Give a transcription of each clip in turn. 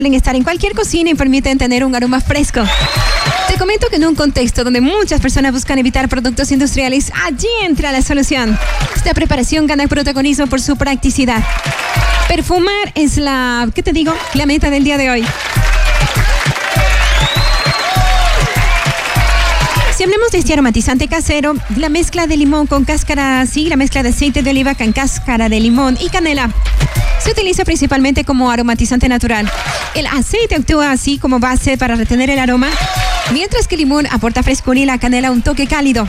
Pueden estar en cualquier cocina y permiten tener un aroma fresco. Te comento que en un contexto donde muchas personas buscan evitar productos industriales, allí entra la solución. Esta preparación gana protagonismo por su practicidad. Perfumar es la meta del día de hoy. Si hablamos de este aromatizante casero, la mezcla de limón con cáscara, la mezcla de aceite de oliva con cáscara de limón y canela se utiliza principalmente como aromatizante natural. El aceite actúa así como base para retener el aroma, mientras que el limón aporta frescura y la canela un toque cálido.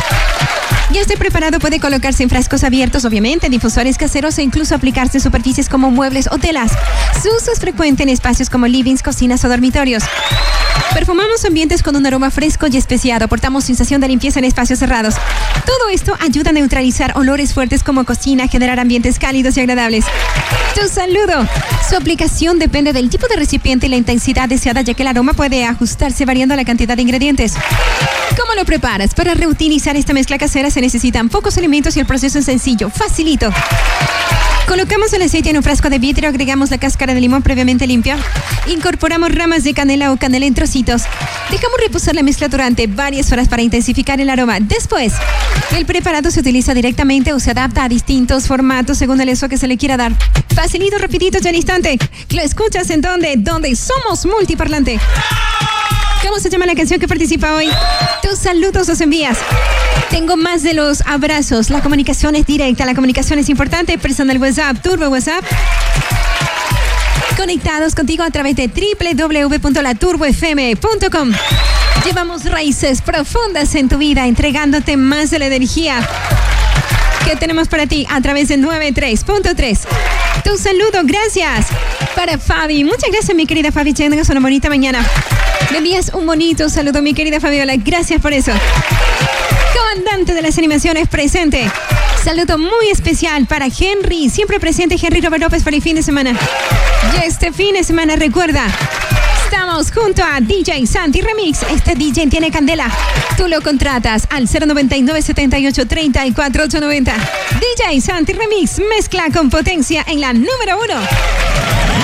Y este preparado puede colocarse en frascos abiertos, obviamente, en difusores caseros e incluso aplicarse en superficies como muebles o telas. Su uso es frecuente en espacios como livings, cocinas o dormitorios. Perfumamos ambientes con un aroma fresco y especiado. Aportamos sensación de limpieza en espacios cerrados. Todo esto ayuda a neutralizar olores fuertes como cocina, generar ambientes cálidos y agradables. Tu saludo. Su aplicación depende del tipo de recipiente y la intensidad deseada, ya que el aroma puede ajustarse variando la cantidad de ingredientes. ¿Cómo lo preparas? Para reutilizar esta mezcla casera se necesitan pocos elementos y el proceso es sencillo, facilito. Colocamos el aceite en un frasco de vidrio, agregamos la cáscara de limón previamente limpia, incorporamos ramas de canela o canela en trocitos. Dejamos reposar la mezcla durante varias horas para intensificar el aroma. Después, el preparado se utiliza directamente o se adapta a distintos formatos según el uso que se le quiera dar. Facilito, rapidito, ya al instante. ¿Lo escuchas en dónde? Donde somos multiparlante. ¿Cómo se llama la canción que participa hoy? Tus saludos los envías. Tengo más de los abrazos. La comunicación es directa, la comunicación es importante. Personal WhatsApp, Turbo WhatsApp. Conectados contigo a través de www.laturbofm.com. Llevamos raíces profundas en tu vida, entregándote más de la energía que tenemos para ti a través de 93.3. Tu saludo, gracias. Para Fabi. Muchas gracias, mi querida Fabi. Que tengas una bonita mañana. Me envías un bonito saludo, mi querida Fabiola. Gracias por eso. Comandante de las animaciones presente. Saludo muy especial para Henry. Siempre presente, Henry Robert López, para el fin de semana. Y este fin de semana, recuerda, estamos junto a DJ Santi Remix. Este DJ tiene candela. Tú lo contratas al 099 78 34 890. DJ Santi Remix, mezcla con potencia en la número 1.